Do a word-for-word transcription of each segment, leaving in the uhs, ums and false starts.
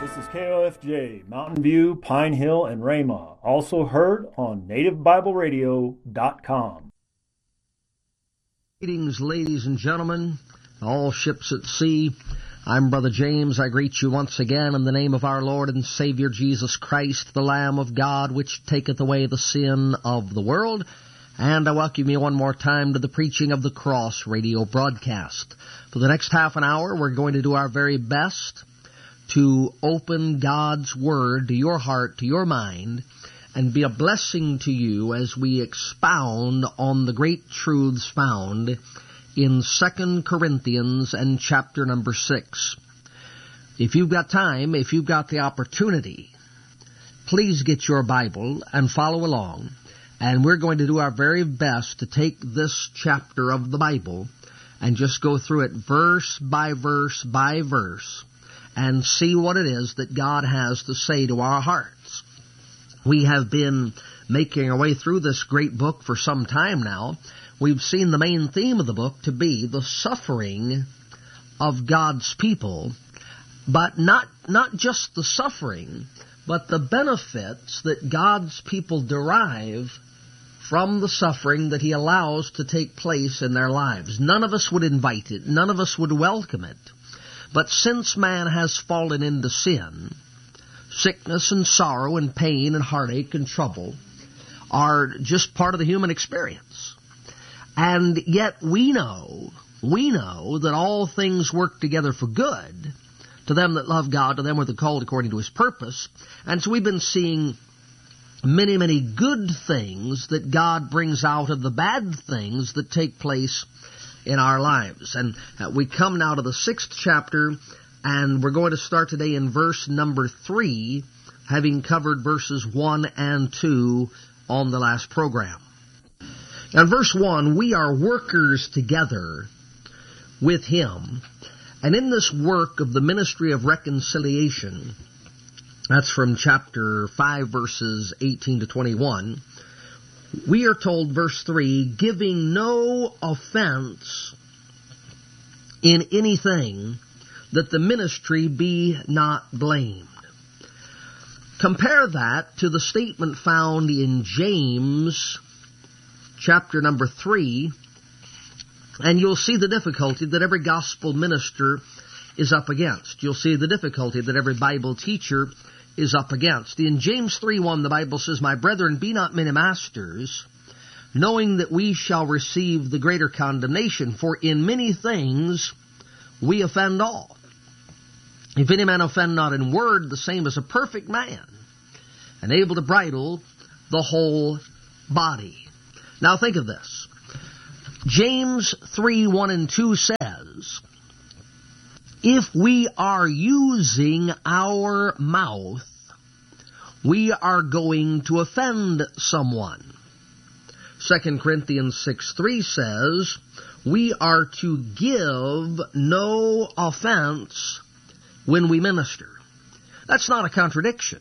This is K O F J, Mountain View, Pine Hill, and Rhema. Also heard on native bible radio dot com. Greetings, ladies and gentlemen, all ships at sea. I'm Brother James. I greet you once again in the name of our Lord and Savior Jesus Christ, the Lamb of God, which taketh away the sin of the world. And I welcome you one more time to the Preaching of the Cross radio broadcast. For the next half an hour, we're going to do our very best to open God's Word to your heart, to your mind, and be a blessing to you as we expound on the great truths found in Second Corinthians and chapter number six. If you've got time, if you've got the opportunity, please get your Bible and follow along. And we're going to do our very best to take this chapter of the Bible and just go through it verse by verse by verse and see what it is that God has to say to our hearts. We have been making our way through this great book for some time now. We've seen the main theme of the book to be the suffering of God's people, but not, not just the suffering, but the benefits that God's people derive from the suffering that He allows to take place in their lives. None of us would invite it. None of us would welcome it. But since man has fallen into sin, sickness and sorrow and pain and heartache and trouble are just part of the human experience. And yet we know, we know that all things work together for good to them that love God, to them who are called according to His purpose. And so we've been seeing many, many good things that God brings out of the bad things that take place in our lives. And uh, we come now to the sixth chapter, and we're going to start today in verse number three, having covered verses one and two on the last program. In verse one, we are workers together with Him. And in this work of the ministry of reconciliation, that's from chapter five, verses eighteen to twenty-one. We are told, verse three, giving no offense in anything, that the ministry be not blamed. Compare that to the statement found in James, chapter number three, and you'll see the difficulty that every gospel minister is up against. You'll see the difficulty that every Bible teacher is up against. In James three one, the Bible says, My brethren, be not many masters, knowing that we shall receive the greater condemnation, for in many things we offend all. If any man offend not in word, the same as a perfect man, and able to bridle the whole body. Now think of this. James three one and two says, if we are using our mouth, we are going to offend someone. Second Corinthians six three says, we are to give no offense when we minister. That's not a contradiction.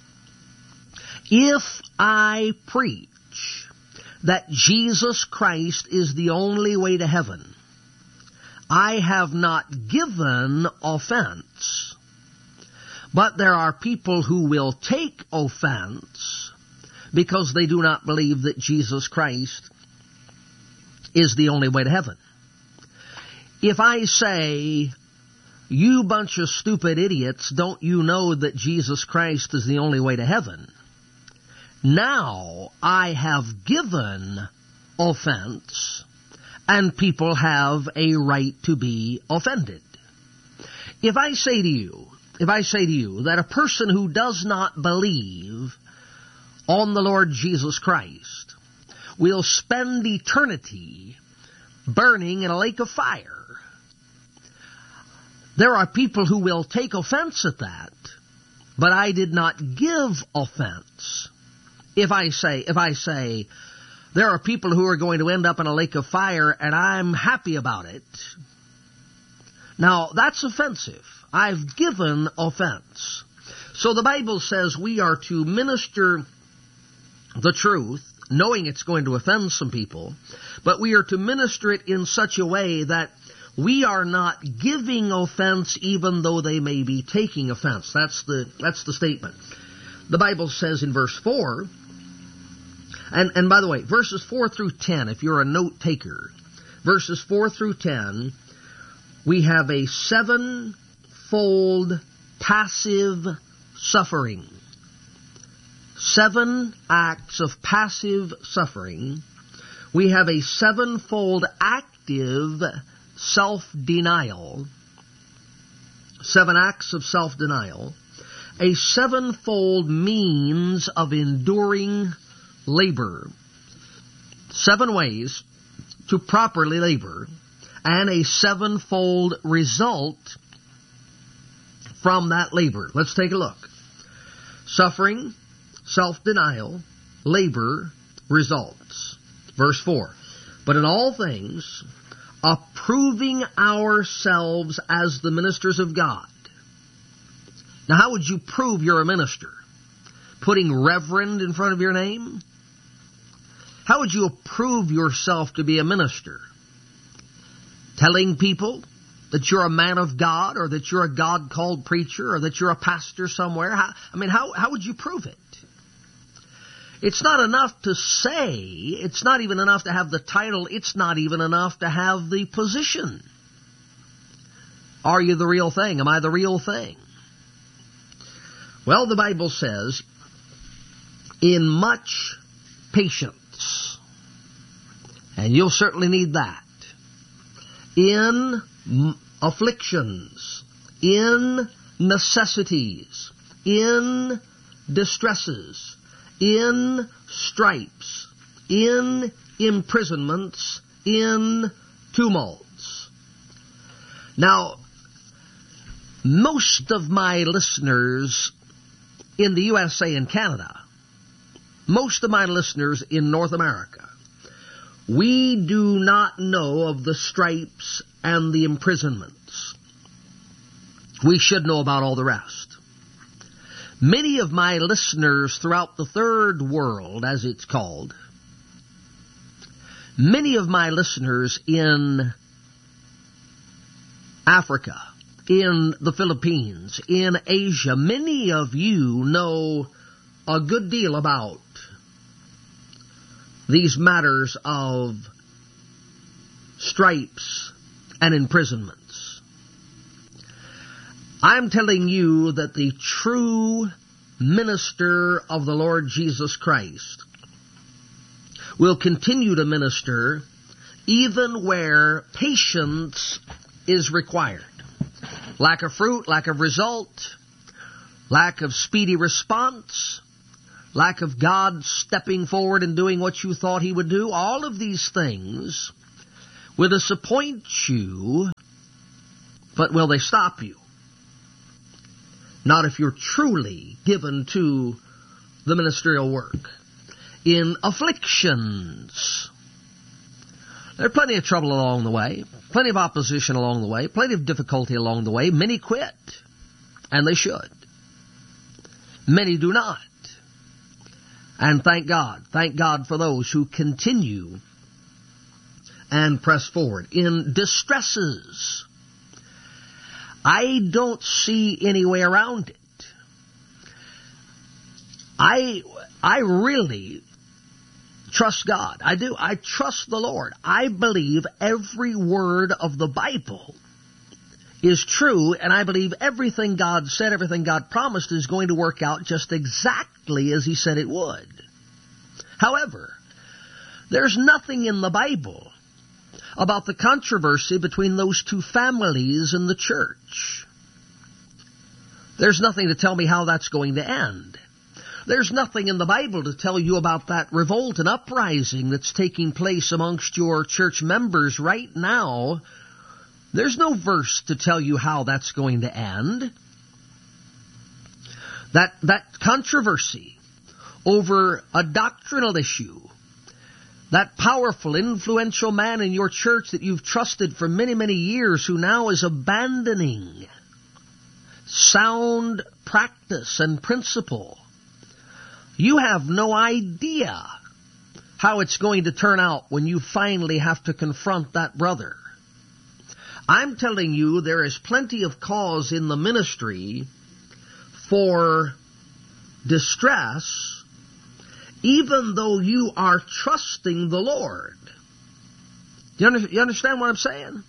If I preach that Jesus Christ is the only way to heaven, I have not given offense. But there are people who will take offense because they do not believe that Jesus Christ is the only way to heaven. If I say, you bunch of stupid idiots, don't you know that Jesus Christ is the only way to heaven? Now I have given offense, and people have a right to be offended. If I say to you, if I say to you that a person who does not believe on the Lord Jesus Christ will spend eternity burning in a lake of fire, there are people who will take offense at that, but I did not give offense. If I say, if I say, there are people who are going to end up in a lake of fire, and I'm happy about it. Now, that's offensive. I've given offense. So the Bible says we are to minister the truth, knowing it's going to offend some people, but we are to minister it in such a way that we are not giving offense even though they may be taking offense. That's the, that's the statement. The Bible says in verse four, and, and by the way, verses four through ten, if you're a note taker, verses four through ten, we have a sevenfold passive suffering. Seven acts of passive suffering. We have a sevenfold active self-denial. Seven acts of self-denial. A sevenfold means of enduring labor. Seven ways to properly labor. And a sevenfold result from that labor. Let's take a look. Suffering, self-denial, labor, results. Verse four. But in all things, approving ourselves as the ministers of God. Now, how would you prove you're a minister? Putting reverend in front of your name? How would you approve yourself to be a minister? Telling people that you're a man of God, or that you're a God-called preacher, or that you're a pastor somewhere? How, I mean, how, how would you prove it? It's not enough to say. It's not even enough to have the title. It's not even enough to have the position. Are you the real thing? Am I the real thing? Well, the Bible says, in much patience, and you'll certainly need that, in afflictions, in necessities, in distresses, in stripes, in imprisonments, in tumults. Now, most of my listeners in the U S A and Canada, most of my listeners in North America, we do not know of the stripes and the imprisonments. We should know about all the rest. Many of my listeners throughout the third world, as it's called, many of my listeners in Africa, in the Philippines, in Asia, many of you know a good deal about these matters of stripes and imprisonments. I'm telling you that the true minister of the Lord Jesus Christ will continue to minister even where patience is required. Lack of fruit, lack of result, lack of speedy response, lack of God stepping forward and doing what you thought He would do, all of these things will disappoint you, but will they stop you? Not if you're truly given to the ministerial work. In afflictions, there's plenty of trouble along the way, plenty of opposition along the way, plenty of difficulty along the way. Many quit, and they should. Many do not. And thank God, thank God for those who continue and press forward. In distresses, I don't see any way around it. I, I really trust God. I do. I trust the Lord. I believe every word of the Bible is true, and I believe everything God said, everything God promised is going to work out just exactly as He said it would. However, there's nothing in the Bible about the controversy between those two families in the church. There's nothing to tell me how that's going to end. There's nothing in the Bible to tell you about that revolt and uprising that's taking place amongst your church members right now. There's no verse to tell you how that's going to end. That, that controversy over a doctrinal issue, that powerful, influential man in your church that you've trusted for many, many years who now is abandoning sound practice and principle, you have no idea how it's going to turn out when you finally have to confront that brother. I'm telling you, there is plenty of cause in the ministry for distress, even though you are trusting the Lord. You, under, you understand what I'm saying?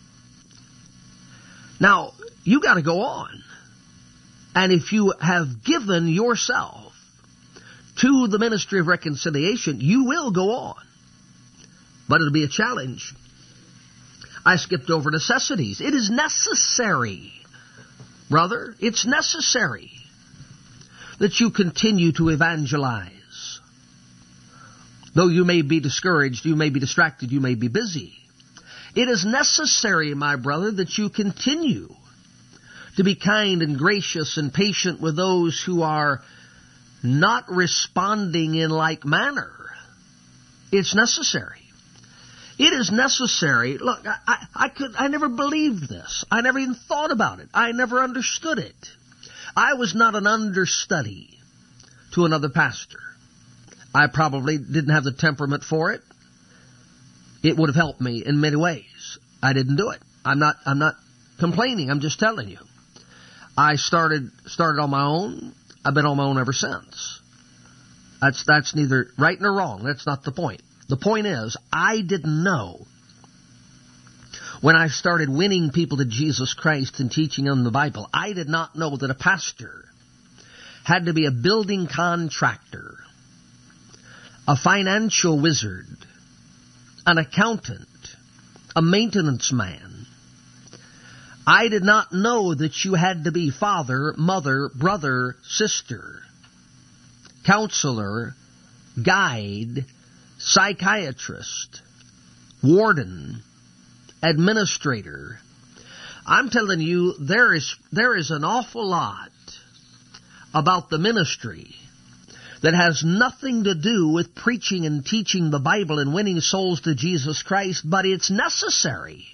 Now, you got to go on. And if you have given yourself to the ministry of reconciliation, you will go on. But it'll be a challenge. I skipped over necessities. It is necessary, brother, it's necessary that you continue to evangelize. Though you may be discouraged, you may be distracted, you may be busy. It is necessary, my brother, that you continue to be kind and gracious and patient with those who are not responding in like manner. It's necessary. It is necessary. Look, I, I, I could, I never believed this. I never even thought about it. I never understood it. I was not an understudy to another pastor. I probably didn't have the temperament for it. It would have helped me in many ways. I didn't do it. I'm not, I'm not complaining. I'm just telling you. I started, started on my own. I've been on my own ever since. That's, that's neither right nor wrong. That's not the point. The point is, I didn't know when I started winning people to Jesus Christ and teaching them the Bible, I did not know that a pastor had to be a building contractor, a financial wizard, an accountant, a maintenance man. I did not know that you had to be father, mother, brother, sister, counselor, guide, psychiatrist, warden, administrator. I'm telling you, there is there is an awful lot about the ministry that has nothing to do with preaching and teaching the Bible and winning souls to Jesus Christ, but it's necessary.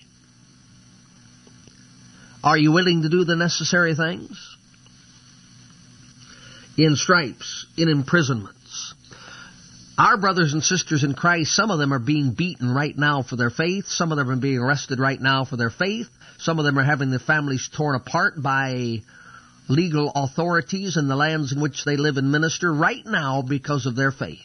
Are you willing to do the necessary things? In stripes, in imprisonments. Our brothers and sisters in Christ, some of them are being beaten right now for their faith. Some of them are being arrested right now for their faith. Some of them are having their families torn apart by legal authorities in the lands in which they live and minister right now because of their faith.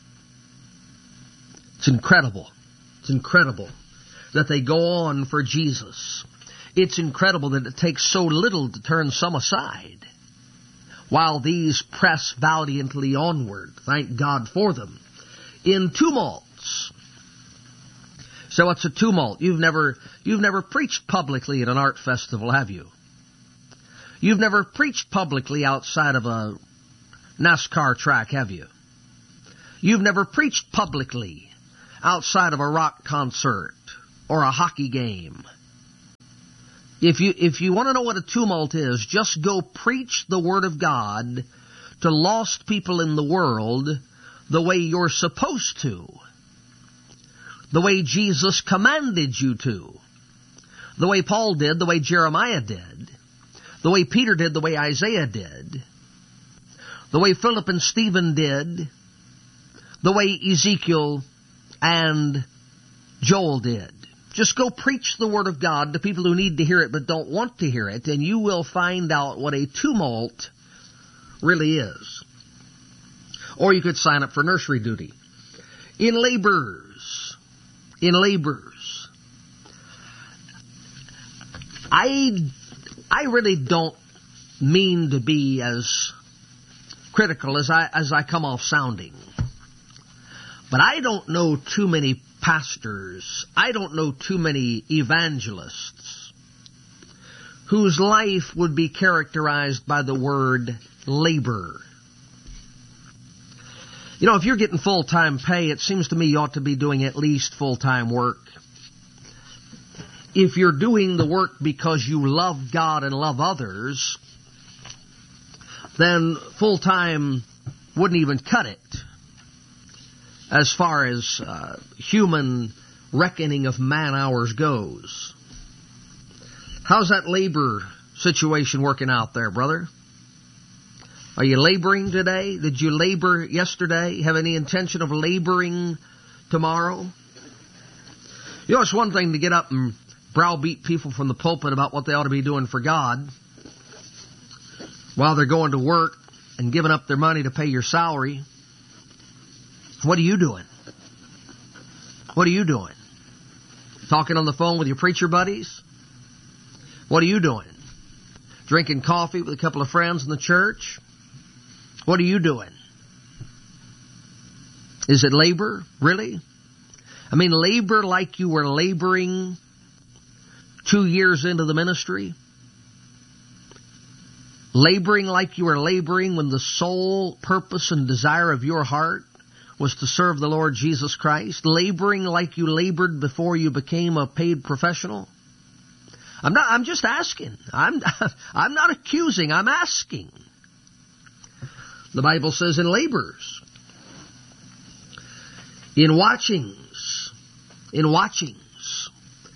It's incredible. It's incredible that they go on for Jesus. It's incredible that it takes so little to turn some aside, while these press valiantly onward. Thank God for them. In tumults. So what's a tumult? You've never, you've never preached publicly at an art festival, have you? You've never preached publicly outside of a NASCAR track, have you? You've never preached publicly outside of a rock concert or a hockey game. If you, if you want to know what a tumult is, just go preach the Word of God to lost people in the world the way you're supposed to. The way Jesus commanded you to. The way Paul did, the way Jeremiah did. The way Peter did, the way Isaiah did. The way Philip and Stephen did. The way Ezekiel and Joel did. Just go preach the Word of God to people who need to hear it but don't want to hear it, and you will find out what a tumult really is. Or you could sign up for nursery duty. In laborers, in laborers, I, I really don't mean to be as critical as I, as I come off sounding. But I don't know too many pastors, I don't know too many evangelists whose life would be characterized by the word labor. You know, if you're getting full-time pay, it seems to me you ought to be doing at least full-time work. If you're doing the work because you love God and love others, then full-time wouldn't even cut it as far as uh, human reckoning of man-hours goes. How's that labor situation working out there, brother? Are you laboring today? Did you labor yesterday? Have any intention of laboring tomorrow? You know, it's one thing to get up and browbeat people from the pulpit about what they ought to be doing for God while they're going to work and giving up their money to pay your salary. What are you doing? What are you doing? Talking on the phone with your preacher buddies? What are you doing? Drinking coffee with a couple of friends in the church? What are you doing? Is it labor? Really? I mean, labor like you were laboring two years into the ministry? Laboring like you were laboring when the sole purpose and desire of your heart was to serve the Lord Jesus Christ? Laboring like you labored before you became a paid professional? I'm not, I'm just asking. I'm, I'm not accusing. I'm asking. The Bible says in labors, in watchings, in watchings.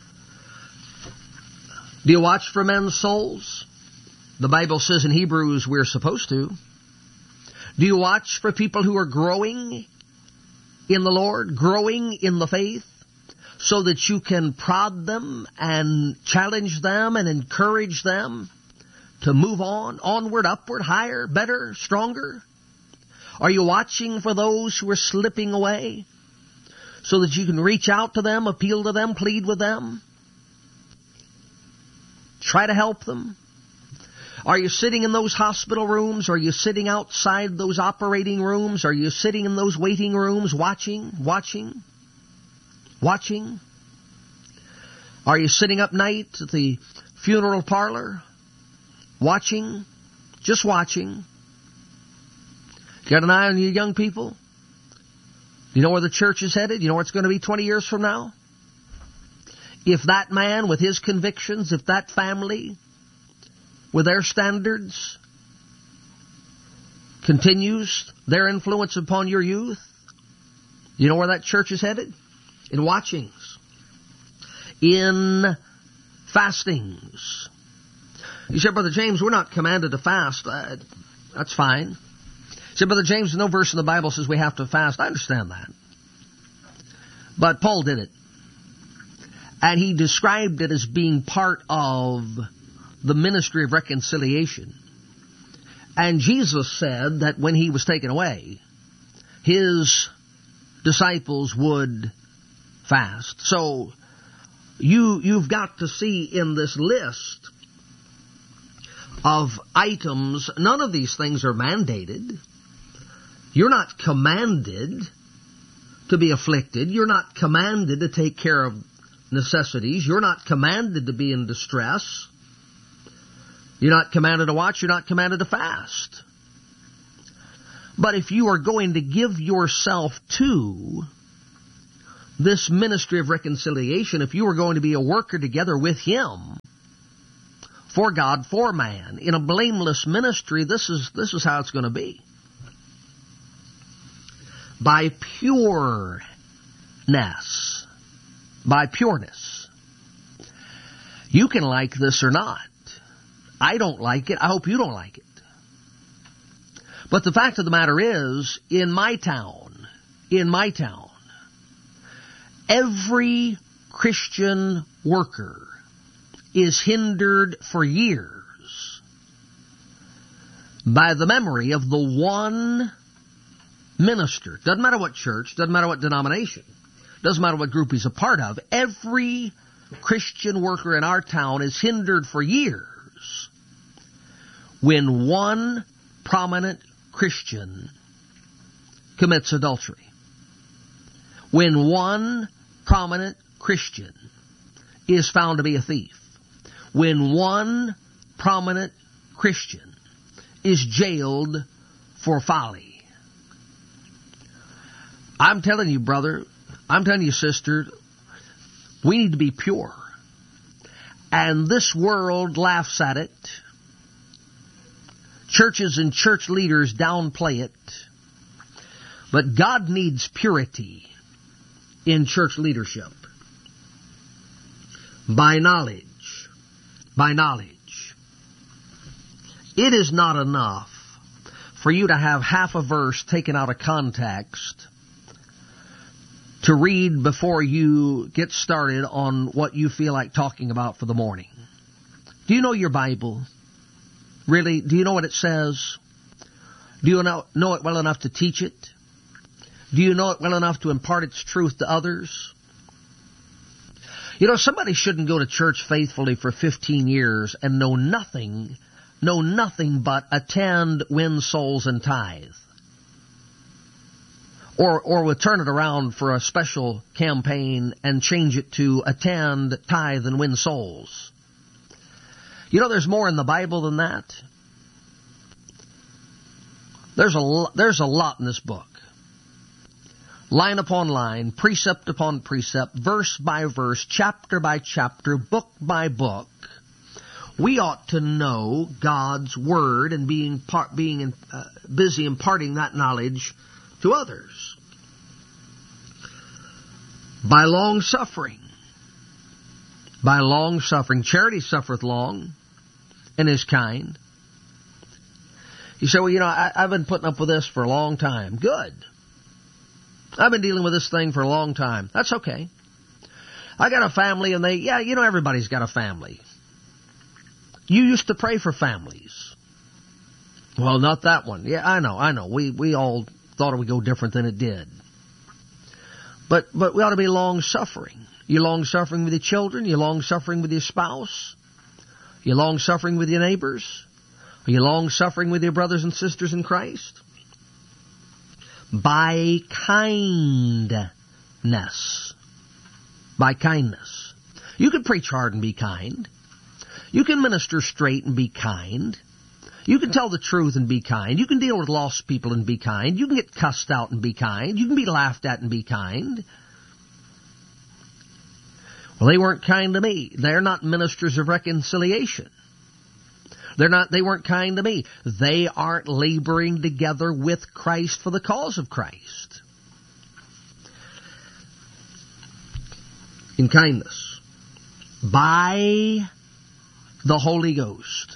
Do you watch for men's souls? The Bible says in Hebrews we're supposed to. Do you watch for people who are growing in the Lord, growing in the faith, so that you can prod them and challenge them and encourage them to move on, onward, upward, higher, better, stronger? Are you watching for those who are slipping away so that you can reach out to them, appeal to them, plead with them, try to help them? Are you sitting in those hospital rooms? Are you sitting outside those operating rooms? Are you sitting in those waiting rooms watching, watching, watching? Are you sitting up night at the funeral parlor watching, just watching? Got an eye on you young people? Do you know where the church is headed? You know where it's going to be twenty years from now? If that man with his convictions, if that family with their standards continues their influence upon your youth, you know where that church is headed? In watchings. In fastings. You said, Brother James, we're not commanded to fast. Uh, that's fine. You said, Brother James, no verse in the Bible says we have to fast. I understand that. But Paul did it. And he described it as being part of the ministry of reconciliation. And Jesus said that when he was taken away, his disciples would fast. So you, you've got to see in this list of items, none of these things are mandated. You're not commanded to be afflicted. You're not commanded to take care of necessities. You're not commanded to be in distress. You're not commanded to watch. You're not commanded to fast. But if you are going to give yourself to this ministry of reconciliation, if you are going to be a worker together with Him, for God, for man, in a blameless ministry, this is, this is how it's going to be. By pureness. By pureness. You can like this or not. I don't like it. I hope you don't like it. But the fact of the matter is, in my town, in my town, every Christian worker is hindered for years by the memory of the one minister. Doesn't matter what church, doesn't matter what denomination, doesn't matter what group he's a part of. Every Christian worker in our town is hindered for years when one prominent Christian commits adultery. When one prominent Christian is found to be a thief. When one prominent Christian is jailed for folly. I'm telling you, brother, I'm telling you, sister, we need to be pure. And this world laughs at it. Churches and church leaders downplay it. But God needs purity in church leadership. By knowledge. By knowledge. It is not enough for you to have half a verse taken out of context to read before you get started on what you feel like talking about for the morning. Do you know your Bible? Really? Do you know what it says? Do you know, know it well enough to teach it? Do you know it well enough to impart its truth to others? You know, somebody shouldn't go to church faithfully for fifteen years and know nothing, know nothing but attend, win souls, and tithe. Or, or we'll turn it around for a special campaign and change it to attend, tithe, and win souls. You know, there's more in the Bible than that. There's a, there's a lot in this book. Line upon line, precept upon precept, verse by verse, chapter by chapter, book by book. We ought to know God's Word and being part, being uh, busy imparting that knowledge to others. By long suffering. By long suffering. Charity suffereth long and is kind. You say, well, you know, I, I've been putting up with this for a long time. Good. I've been dealing with this thing for a long time. That's okay. I got a family and they, yeah, you know, everybody's got a family. You used to pray for families. Well, not that one. Yeah, I know, I know. We, we all thought it would go different than it did. But, but we ought to be long-suffering. You're long-suffering with your children. You're long-suffering with your spouse. You're long-suffering with your neighbors. Are you long-suffering with your brothers and sisters in Christ? By kindness. By kindness. You can preach hard and be kind. You can minister straight and be kind. You can tell the truth and be kind. You can deal with lost people and be kind. You can get cussed out and be kind. You can be laughed at and be kind. Well, they weren't kind to me. They're not ministers of reconciliation. They're not, they weren't kind to me. They aren't laboring together with Christ for the cause of Christ. In kindness. By the Holy Ghost.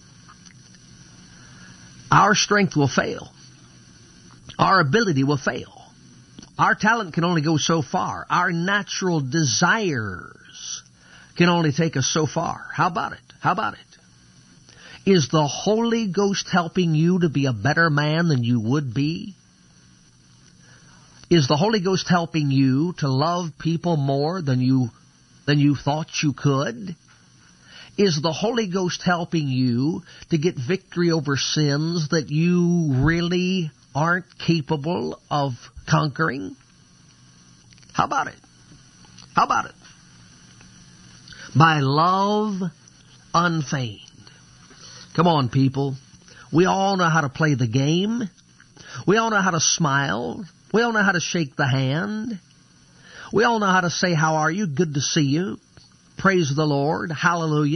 Our strength will fail. Our ability will fail. Our talent can only go so far. Our natural desires can only take us so far. How about it? How about it? Is the Holy Ghost helping you to be a better man than you would be? Is the Holy Ghost helping you to love people more than you than you thought you could? Is the Holy Ghost helping you to get victory over sins that you really aren't capable of conquering? How about it? How about it? By love unfeigned. Come on, people. We all know how to play the game. We all know how to smile. We all know how to shake the hand. We all know how to say, how are you? Good to see you. Praise the Lord. Hallelujah.